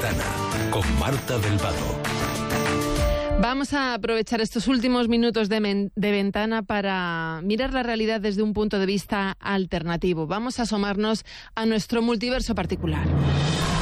Ventana con Marta del Vado. Vamos a aprovechar estos últimos minutos de Ventana para mirar la realidad desde un punto de vista alternativo. Vamos a asomarnos a nuestro multiverso particular.